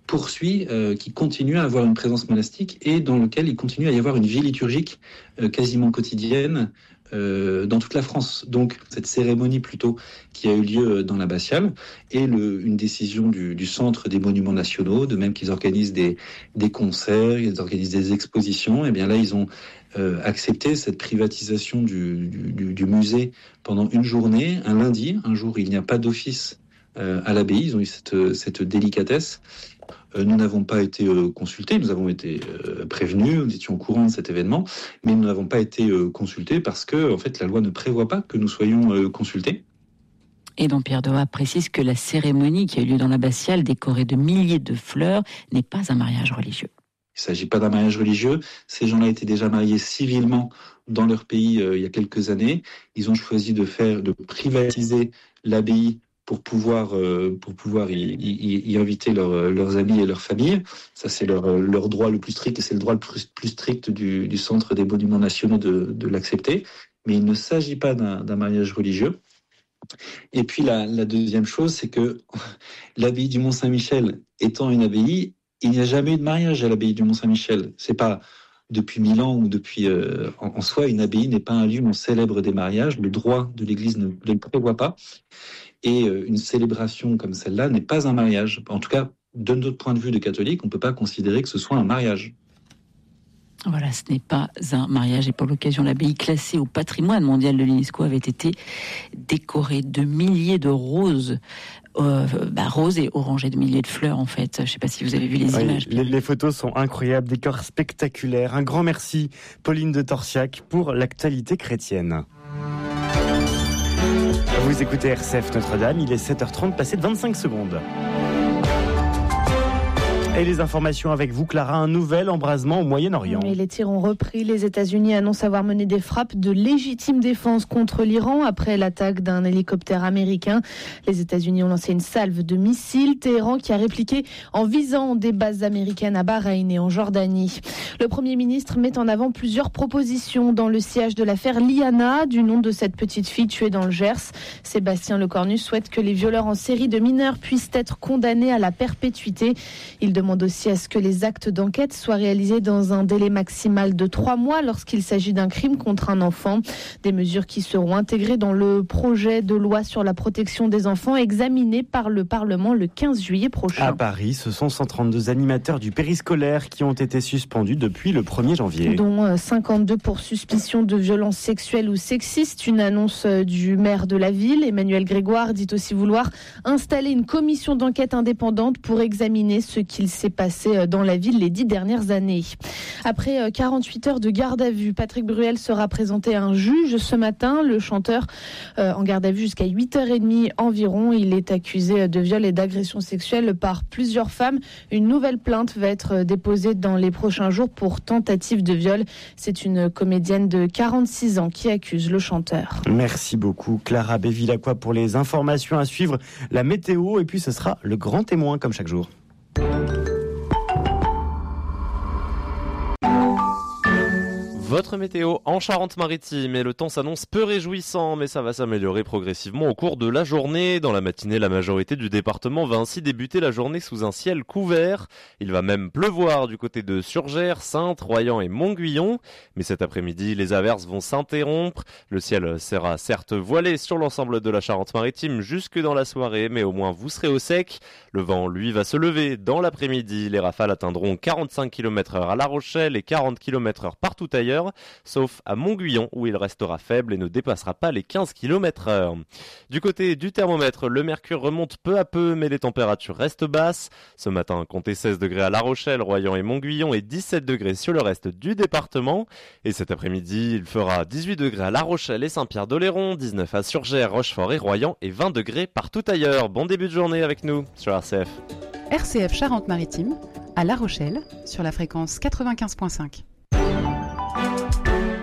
poursuit, euh, qui continue à avoir une présence monastique et dans lequel il continue à y avoir une vie liturgique euh, quasiment quotidienne euh, dans toute la France. Donc cette cérémonie plutôt qui a eu lieu dans l'abbatiale est le, une décision du, du Centre des Monuments Nationaux, de même qu'ils organisent des, des concerts, ils organisent des expositions. Et bien là, ils ont euh, accepté cette privatisation du, du, du musée pendant une journée, un lundi, un jour où il n'y a pas d'office euh, à l'abbaye. Ils ont eu cette, cette délicatesse. Nous n'avons pas été euh, consultés, nous avons été euh, prévenus, nous étions au courant de cet événement, mais nous n'avons pas été euh, consultés parce que, en fait, la loi ne prévoit pas que nous soyons euh, consultés. Et donc Pierre Dohat précise que la cérémonie qui a eu lieu dans l'abbatiale, décorée de milliers de fleurs, n'est pas un mariage religieux. Il ne s'agit pas d'un mariage religieux. Ces gens-là étaient déjà mariés civilement dans leur pays euh, il y a quelques années. Ils ont choisi de faire, de privatiser l'abbaye pour pouvoir euh, pour pouvoir y, y, y inviter leur, leurs amis et leurs familles. Ça, c'est leur, leur droit le plus strict et c'est le droit le plus, plus strict du, du Centre des Monuments Nationaux de, de l'accepter. Mais il ne s'agit pas d'un, d'un mariage religieux. Et puis la, la deuxième chose, c'est que l'abbaye du Mont-Saint-Michel étant une abbaye, il n'y a jamais eu de mariage à l'abbaye du Mont-Saint-Michel. C'est pas depuis mille ans ou depuis euh, en, en soi, une abbaye n'est pas un lieu où on célèbre des mariages. Le droit de l'Église ne, ne le prévoit pas. Et une célébration comme celle-là n'est pas un mariage. En tout cas, de notre point de vue de catholique, on ne peut pas considérer que ce soit un mariage. Voilà, ce n'est pas un mariage. Et pour l'occasion, l'abbaye classée au patrimoine mondial de l'UNESCO avait été décorée de milliers de roses. Euh, bah, roses et orangées, de milliers de fleurs en fait. Je ne sais pas si vous avez vu les oui, images. Les, les photos sont incroyables, décors spectaculaires. Un grand merci, Pauline de Torsiac, pour l'actualité chrétienne. Vous écoutez R C F Notre-Dame, il est sept heures trente, passé de vingt-cinq secondes. Et les informations avec vous, Clara, un nouvel embrasement au Moyen-Orient. Et les tirs ont repris. Les États-Unis annoncent avoir mené des frappes de légitime défense contre l'Iran après l'attaque d'un hélicoptère américain. Les États-Unis ont lancé une salve de missiles. Téhéran qui a répliqué en visant des bases américaines à Bahreïn et en Jordanie. Le Premier ministre met en avant plusieurs propositions dans le sillage de l'affaire Liana, du nom de cette petite fille tuée dans le Gers. Sébastien Lecornu souhaite que les violeurs en série de mineurs puissent être condamnés à la perpétuité. Il demande demande aussi à ce que les actes d'enquête soient réalisés dans un délai maximal de trois mois lorsqu'il s'agit d'un crime contre un enfant. Des mesures qui seront intégrées dans le projet de loi sur la protection des enfants examiné par le Parlement le quinze juillet prochain. À Paris, ce sont cent trente-deux animateurs du périscolaire qui ont été suspendus depuis le premier janvier. Dont cinquante-deux pour suspicion de violences sexuelles ou sexistes. Une annonce du maire de la ville, Emmanuel Grégoire, dit aussi vouloir installer une commission d'enquête indépendante pour examiner ce qu'il s'est passé dans la ville les dix dernières années. Après quarante-huit heures de garde à vue, Patrick Bruel sera présenté à un juge ce matin. Le chanteur euh, en garde à vue jusqu'à huit heures trente environ. Il est accusé de viol et d'agression sexuelle par plusieurs femmes. Une nouvelle plainte va être déposée dans les prochains jours pour tentative de viol. C'est une comédienne de quarante-six ans qui accuse le chanteur. Merci beaucoup Clara Bévilacqua pour les informations à suivre. La météo et puis ce sera le grand témoin comme chaque jour. Votre météo en Charente-Maritime et le temps s'annonce peu réjouissant, mais ça va s'améliorer progressivement au cours de la journée. Dans la matinée, la majorité du département va ainsi débuter la journée sous un ciel couvert. Il va même pleuvoir du côté de Surgères, Saintes, Royan et Montguyon. Mais cet après-midi, les averses vont s'interrompre. Le ciel sera certes voilé sur l'ensemble de la Charente-Maritime jusque dans la soirée, mais au moins vous serez au sec. Le vent, lui, va se lever dans l'après-midi. Les rafales atteindront quarante-cinq kilomètres heure à La Rochelle et quarante kilomètres heure partout ailleurs, sauf à Montguyon où il restera faible et ne dépassera pas les quinze kilomètres heure. Du côté du thermomètre, le mercure remonte peu à peu mais les températures restent basses. Ce matin, comptez seize degrés à La Rochelle, Royan et Montguyon et dix-sept degrés sur le reste du département. Et cet après-midi, il fera dix-huit degrés à La Rochelle et Saint-Pierre-d'Oléron, dix-neuf à Surgères, Rochefort et Royan et vingt degrés partout ailleurs. Bon début de journée avec nous sur R C F. R C F Charente-Maritime, à La Rochelle, sur la fréquence quatre-vingt-quinze virgule cinq.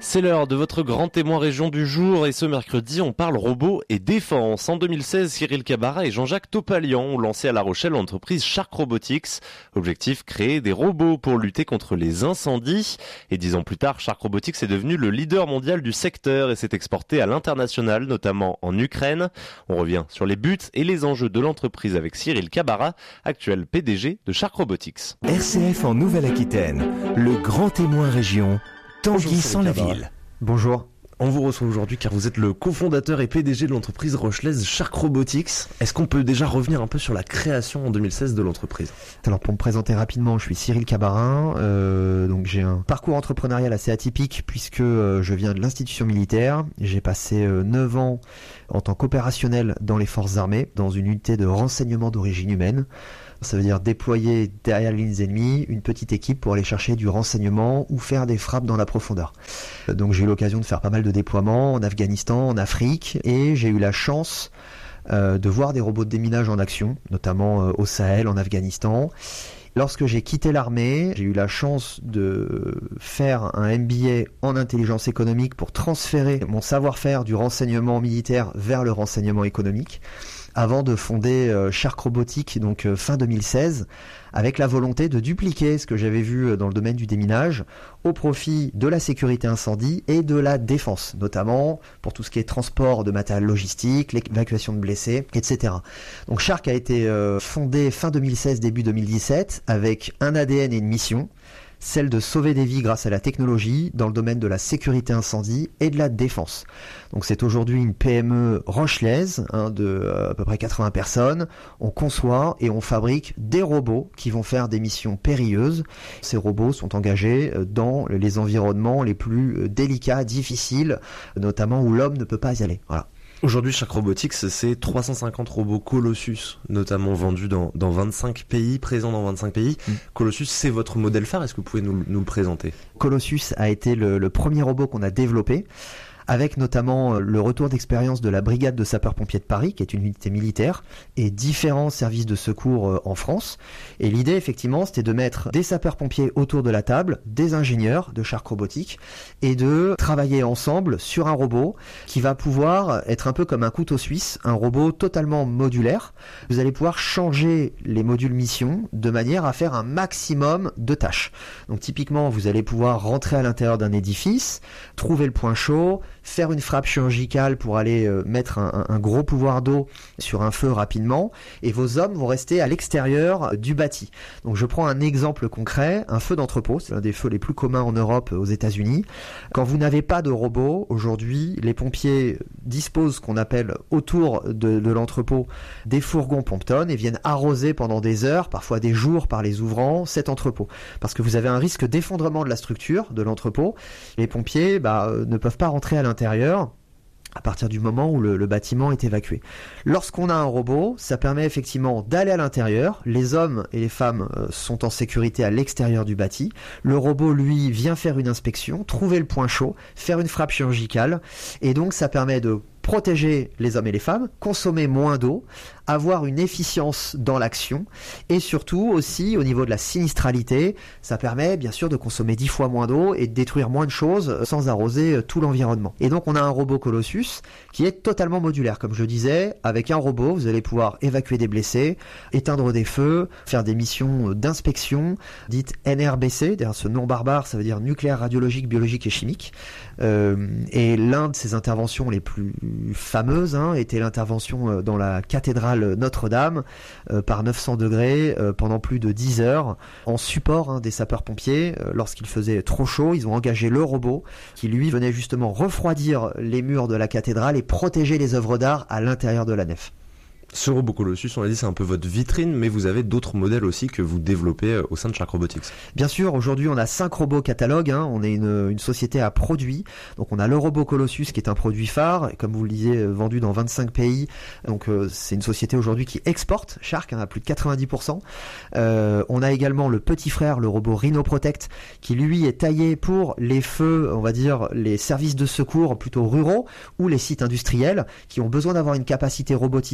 C'est l'heure de votre grand témoin région du jour et ce mercredi on parle robots et défense. En deux mille seize, Cyril Cabara et Jean-Jacques Topalian ont lancé à La Rochelle l'entreprise Shark Robotics. Objectif, créer des robots pour lutter contre les incendies. Et dix ans plus tard, Shark Robotics est devenu le leader mondial du secteur et s'est exporté à l'international, notamment en Ukraine. On revient sur les buts et les enjeux de l'entreprise avec Cyril Cabara, actuel P D G de Shark Robotics. R C F en Nouvelle-Aquitaine, le grand témoin région. Tanguy sans la ville. Bonjour. On vous reçoit aujourd'hui car vous êtes le cofondateur et P D G de l'entreprise rochelaise Shark Robotics. Est-ce qu'on peut déjà revenir un peu sur la création en deux mille seize de l'entreprise ? Alors pour me présenter rapidement, je suis Cyril Cabarin. Euh, donc j'ai un parcours entrepreneurial assez atypique puisque euh, je viens de l'institution militaire. J'ai passé euh, neuf ans en tant qu'opérationnel dans les forces armées, dans une unité de renseignement d'origine humaine. Ça veut dire déployer derrière les lignes ennemies une petite équipe pour aller chercher du renseignement ou faire des frappes dans la profondeur. Donc j'ai eu l'occasion de faire pas mal de déploiements en Afghanistan, en Afrique, et j'ai eu la chance euh, de voir des robots de déminage en action, notamment euh, au Sahel, en Afghanistan. Lorsque j'ai quitté l'armée, j'ai eu la chance de faire un M B A en intelligence économique pour transférer mon savoir-faire du renseignement militaire vers le renseignement économique, avant de fonder euh, Shark Robotics, donc euh, fin deux mille seize, avec la volonté de dupliquer ce que j'avais vu dans le domaine du déminage au profit de la sécurité incendie et de la défense, notamment pour tout ce qui est transport de matériel logistique, l'évacuation de blessés, et cetera. Donc Shark a été euh, fondé fin deux mille seize, début deux mille dix-sept, avec un A D N et une mission, celle de sauver des vies grâce à la technologie dans le domaine de la sécurité incendie et de la défense. Donc c'est aujourd'hui une P M E rochelaise hein, de euh, à peu près quatre-vingts personnes. On conçoit et on fabrique des robots qui vont faire des missions périlleuses. Ces robots sont engagés dans les environnements les plus délicats, difficiles, notamment où l'homme ne peut pas y aller. Voilà. Aujourd'hui, Shark Robotics, c'est trois cent cinquante robots Colossus, notamment vendus dans, dans vingt-cinq pays, présents dans vingt-cinq pays. Mmh. Colossus, c'est votre modèle phare. Est-ce que vous pouvez nous, nous le présenter ? Colossus a été le, le premier robot qu'on a développé, avec notamment le retour d'expérience de la brigade de sapeurs-pompiers de Paris, qui est une unité militaire, et différents services de secours en France. Et l'idée, effectivement, c'était de mettre des sapeurs-pompiers autour de la table, des ingénieurs de Shark Robotics, et de travailler ensemble sur un robot qui va pouvoir être un peu comme un couteau suisse, un robot totalement modulaire. Vous allez pouvoir changer les modules mission de manière à faire un maximum de tâches. Donc typiquement, vous allez pouvoir rentrer à l'intérieur d'un édifice, trouver le point chaud, faire une frappe chirurgicale pour aller euh, mettre un, un, un gros pouvoir d'eau sur un feu rapidement, et vos hommes vont rester à l'extérieur du bâti. Donc je prends un exemple concret, un feu d'entrepôt, c'est l'un des feux les plus communs en Europe, aux États-Unis. Quand vous n'avez pas de robot, aujourd'hui, les pompiers disposent ce qu'on appelle autour de, de l'entrepôt des fourgons pompe-tonnes et viennent arroser pendant des heures, parfois des jours par les ouvrants, cet entrepôt. Parce que vous avez un risque d'effondrement de la structure de l'entrepôt. Les pompiers bah, ne peuvent pas rentrer à l'intérieur à partir du moment où le, le bâtiment est évacué. Lorsqu'on a un robot, ça permet effectivement d'aller à l'intérieur. Les hommes et les femmes euh, sont en sécurité à l'extérieur du bâti. Le robot, lui, vient faire une inspection, trouver le point chaud, faire une frappe chirurgicale. Et donc, ça permet de protéger les hommes et les femmes, consommer moins d'eau, avoir une efficience dans l'action, et surtout aussi au niveau de la sinistralité, ça permet bien sûr de consommer dix fois moins d'eau et de détruire moins de choses sans arroser tout l'environnement. Et donc on a un robot Colossus qui est totalement modulaire, comme je le disais. Avec un robot, vous allez pouvoir évacuer des blessés, éteindre des feux, faire des missions d'inspection dites N R B C, d'ailleurs ce nom barbare, ça veut dire nucléaire, radiologique, biologique et chimique. Euh, et l'un de ces interventions les plus fameuse hein, était l'intervention dans la cathédrale Notre-Dame euh, par neuf cents degrés euh, pendant plus de dix heures en support hein, des sapeurs-pompiers. Euh, lorsqu'il faisait trop chaud, ils ont engagé le robot qui lui venait justement refroidir les murs de la cathédrale et protéger les œuvres d'art à l'intérieur de la nef. Ce robot Colossus, on l'a dit, c'est un peu votre vitrine, mais vous avez d'autres modèles aussi que vous développez au sein de Shark Robotics. Bien sûr, aujourd'hui on a cinq robots catalogues, hein. On est une, une société à produits. Donc on a le robot Colossus qui est un produit phare, comme vous le disiez, vendu dans vingt-cinq pays. Donc euh, c'est une société aujourd'hui qui exporte Shark hein, à plus de quatre-vingt-dix pour cent. Euh, on a également le petit frère, le robot Rhino Protect, qui lui est taillé pour les feux, on va dire les services de secours plutôt ruraux ou les sites industriels qui ont besoin d'avoir une capacité robotisée à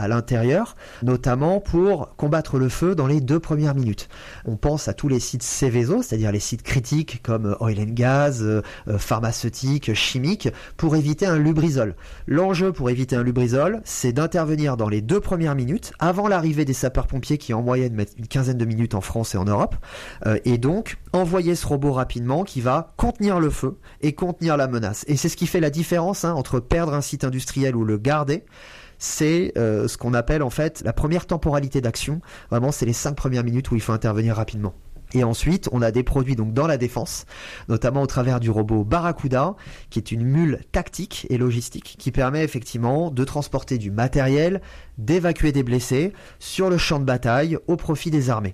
l'intérieur, notamment pour combattre le feu dans les deux premières minutes. On pense à tous les sites Seveso, c'est-à-dire les sites critiques comme oil and gas, euh, pharmaceutiques, chimiques, pour éviter un lubrizol. L'enjeu pour éviter un lubrizol, c'est d'intervenir dans les deux premières minutes, avant l'arrivée des sapeurs-pompiers qui en moyenne mettent une quinzaine de minutes en France et en Europe, euh, et donc envoyer ce robot rapidement qui va contenir le feu et contenir la menace. Et c'est ce qui fait la différence hein, entre perdre un site industriel ou le garder. C'est euh, ce qu'on appelle en fait la première temporalité d'action. Vraiment, c'est les cinq premières minutes où il faut intervenir rapidement. Et ensuite, on a des produits donc dans la défense, notamment au travers du robot Barracuda, qui est une mule tactique et logistique qui permet effectivement de transporter du matériel, d'évacuer des blessés sur le champ de bataille au profit des armées.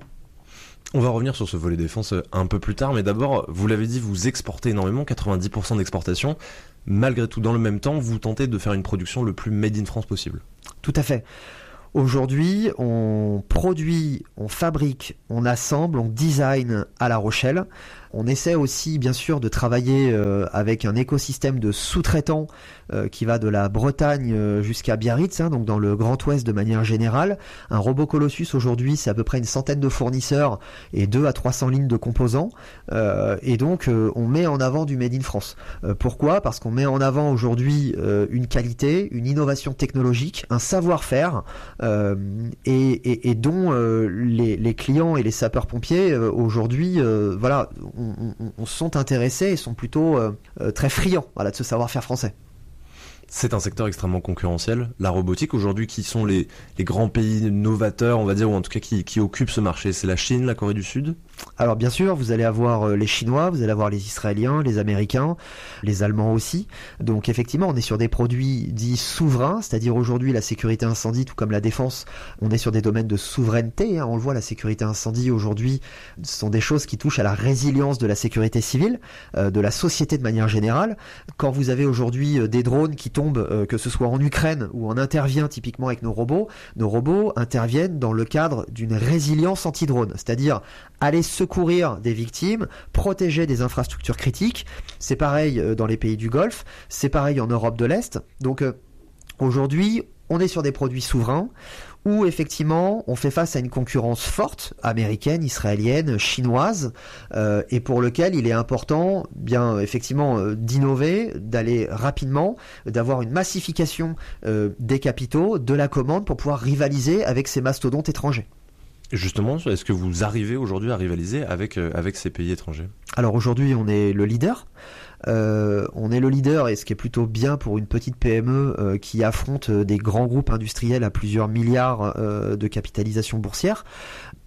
On va revenir sur ce volet défense un peu plus tard, mais d'abord, vous l'avez dit, vous exportez énormément, quatre-vingt-dix pour cent d'exportation. Malgré tout, dans le même temps, vous tentez de faire une production le plus made in France possible. Tout à fait. Aujourd'hui, on produit, on fabrique, on assemble, on design à La Rochelle. On essaie aussi, bien sûr, de travailler euh, avec un écosystème de sous-traitants euh, qui va de la Bretagne euh, jusqu'à Biarritz, hein, donc dans le Grand Ouest de manière générale. Un robot Colossus, aujourd'hui, c'est à peu près une centaine de fournisseurs et deux à trois cents lignes de composants. Euh, et donc, euh, on met en avant du Made in France. Euh, pourquoi ? Parce qu'on met en avant aujourd'hui euh, une qualité, une innovation technologique, un savoir-faire euh, et, et, et dont euh, les, les clients et les sapeurs-pompiers, euh, aujourd'hui, euh, voilà, on On, on, on sont intéressés et sont plutôt euh, euh, très friands voilà, de ce savoir-faire français. C'est un secteur extrêmement concurrentiel, la robotique. Aujourd'hui, qui sont les, les grands pays novateurs, on va dire, ou en tout cas qui, qui occupent ce marché ? C'est la Chine, la Corée du Sud ? Alors bien sûr, vous allez avoir les Chinois, vous allez avoir les Israéliens, les Américains, les Allemands aussi. Donc effectivement, on est sur des produits dits souverains, c'est-à-dire aujourd'hui la sécurité incendie, tout comme la défense, on est sur des domaines de souveraineté. Hein. On le voit, la sécurité incendie aujourd'hui, ce sont des choses qui touchent à la résilience de la sécurité civile, euh, de la société de manière générale. Quand vous avez aujourd'hui des drones qui tombent, euh, que ce soit en Ukraine où on intervient typiquement avec nos robots, nos robots interviennent dans le cadre d'une résilience anti-drone, c'est-à-dire aller secourir des victimes, protéger des infrastructures critiques. C'est pareil dans les pays du Golfe, c'est pareil en Europe de l'Est. Donc euh, aujourd'hui, on est sur des produits souverains où effectivement on fait face à une concurrence forte, américaine, israélienne, chinoise, euh, et pour lequel il est important, bien effectivement, euh, d'innover, d'aller rapidement, d'avoir une massification euh, des capitaux, de la commande pour pouvoir rivaliser avec ces mastodontes étrangers. Justement, est-ce que vous arrivez aujourd'hui à rivaliser avec, euh, avec ces pays étrangers ? Alors aujourd'hui, on est le leader. Euh, on est le leader, et ce qui est plutôt bien pour une petite P M E euh, qui affronte des grands groupes industriels à plusieurs milliards euh, de capitalisation boursière. Pourquoi ?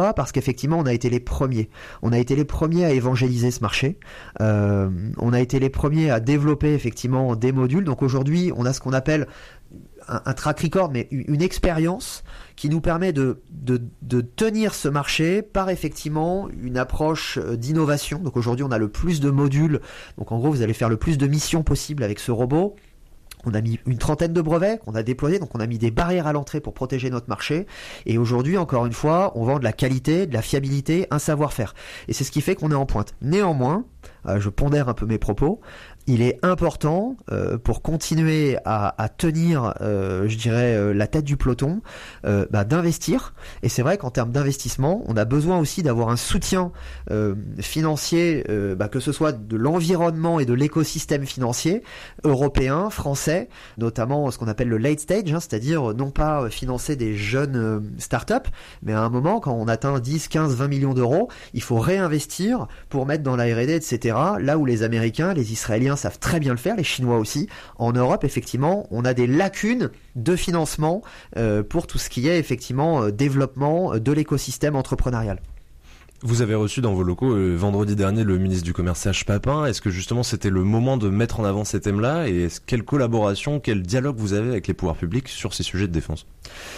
Parce qu'effectivement, on a été les premiers. On a été les premiers à évangéliser ce marché. Euh, on a été les premiers à développer effectivement des modules. Donc aujourd'hui, on a ce qu'on appelle un, un track record, mais une expérience qui nous permet de, de, de tenir ce marché par effectivement une approche d'innovation. Donc aujourd'hui, on a le plus de modules. Donc en gros, vous allez faire le plus de missions possible avec ce robot. On a mis une trentaine de brevets qu'on a déployés, donc on a mis des barrières à l'entrée pour protéger notre marché. Et aujourd'hui, encore une fois, on vend de la qualité, de la fiabilité, un savoir-faire. Et c'est ce qui fait qu'on est en pointe. Néanmoins, euh, je pondère un peu mes propos, il est important euh, pour continuer à, à tenir, euh, je dirais, euh, la tête du peloton, euh, bah, d'investir. Et c'est vrai qu'en termes d'investissement, on a besoin aussi d'avoir un soutien euh, financier, euh, bah, que ce soit de l'environnement et de l'écosystème financier européen, français, notamment ce qu'on appelle le late stage, hein, c'est-à-dire non pas financer des jeunes euh, startups, mais à un moment, quand on atteint dix, quinze, vingt millions d'euros, il faut réinvestir pour mettre dans la R et D, et cetera. Là où les Américains, les Israéliens savent très bien le faire, les Chinois aussi. En Europe, effectivement, on a des lacunes de financement euh, pour tout ce qui est effectivement euh, développement de l'écosystème entrepreneurial. Vous avez reçu dans vos locaux euh, vendredi dernier le ministre du Commerce Serge Papin. Est-ce que justement c'était le moment de mettre en avant ces thèmes-là, et est-ce, quelle collaboration, quel dialogue vous avez avec les pouvoirs publics sur ces sujets de défense ?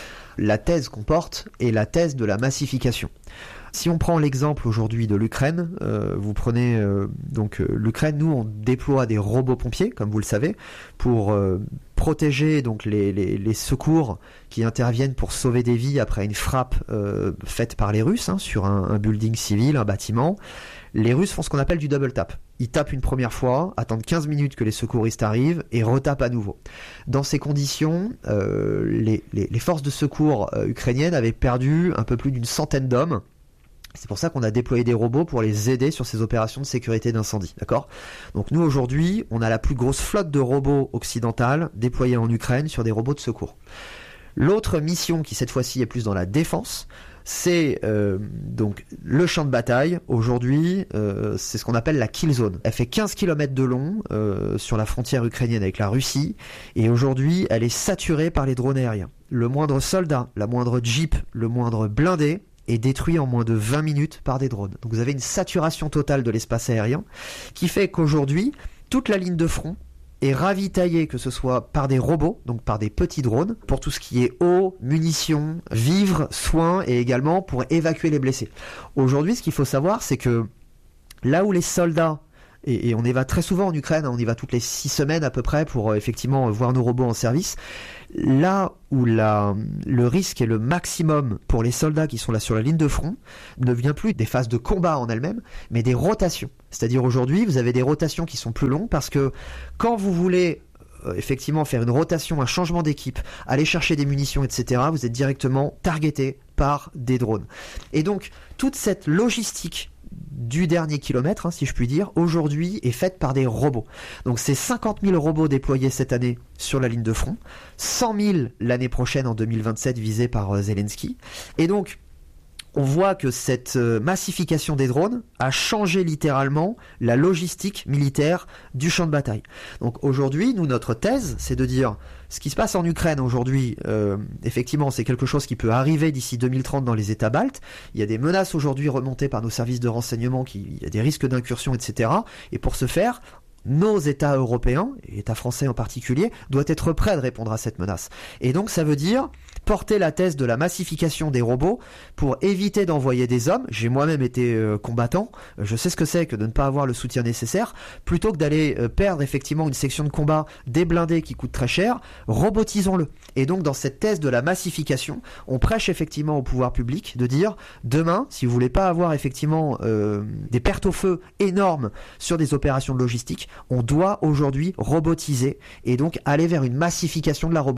La thèse qu'on porte est la thèse de la massification. Si on prend l'exemple aujourd'hui de l'Ukraine, euh, vous prenez euh, donc euh, l'Ukraine, nous on déploie des robots pompiers, comme vous le savez, pour euh, protéger donc les, les, les secours qui interviennent pour sauver des vies après une frappe euh, faite par les Russes hein, sur un, un building civil, un bâtiment. Les Russes font ce qu'on appelle du double tap. Ils tapent une première fois, attendent quinze minutes que les secouristes arrivent et retapent à nouveau. Dans ces conditions, euh, les, les, les forces de secours euh, ukrainiennes avaient perdu un peu plus d'une centaine d'hommes. C'est pour ça qu'on a déployé des robots pour les aider sur ces opérations de sécurité d'incendie, d'accord ? Donc nous aujourd'hui, on a la plus grosse flotte de robots occidentales déployés en Ukraine sur des robots de secours. L'autre mission qui cette fois-ci est plus dans la défense, c'est euh, donc le champ de bataille. Aujourd'hui, euh, c'est ce qu'on appelle la kill zone. Elle fait quinze kilomètres de long euh, sur la frontière ukrainienne avec la Russie et aujourd'hui, elle est saturée par les drones aériens. Le moindre soldat, la moindre jeep, le moindre blindé est détruit en moins de vingt minutes par des drones. Donc vous avez une saturation totale de l'espace aérien qui fait qu'aujourd'hui, toute la ligne de front est ravitaillée, que ce soit par des robots, donc par des petits drones, pour tout ce qui est eau, munitions, vivres, soins et également pour évacuer les blessés. Aujourd'hui, ce qu'il faut savoir, c'est que là où les soldats Et, et on y va très souvent en Ukraine, on y va toutes les six semaines à peu près pour euh, effectivement voir nos robots en service. Là où la, le risque est le maximum pour les soldats qui sont là sur la ligne de front ne vient plus des phases de combat en elles-mêmes, mais des rotations. C'est-à-dire aujourd'hui, vous avez des rotations qui sont plus longues parce que quand vous voulez euh, effectivement faire une rotation, un changement d'équipe, aller chercher des munitions, et cetera, vous êtes directement targeté par des drones. Et donc, toute cette logistique du dernier kilomètre, hein, si je puis dire, aujourd'hui est faite par des robots. Donc c'est cinquante mille robots déployés cette année sur la ligne de front, cent mille l'année prochaine en deux mille vingt-sept visés par euh, Zelensky. Et donc on voit que cette euh, massification des drones a changé littéralement la logistique militaire du champ de bataille. Donc aujourd'hui, nous, notre thèse, c'est de dire ce qui se passe en Ukraine aujourd'hui, euh, effectivement, c'est quelque chose qui peut arriver d'ici deux mille trente dans les États baltes. Il y a des menaces aujourd'hui remontées par nos services de renseignement, qui, il y a des risques d'incursion, et cetera. Et pour ce faire, nos États européens, et l'État français en particulier, doivent être prêts de répondre à cette menace. Et donc ça veut dire porter la thèse de la massification des robots pour éviter d'envoyer des hommes. J'ai moi-même été euh, combattant, je sais ce que c'est que de ne pas avoir le soutien nécessaire, plutôt que d'aller euh, perdre effectivement une section de combat, des blindés qui coûtent très cher, robotisons-le. Et donc dans cette thèse de la massification, on prêche effectivement au pouvoir public de dire demain, si vous voulez pas avoir effectivement euh, des pertes au feu énormes sur des opérations de logistique, on doit aujourd'hui robotiser et donc aller vers une massification de la robotique.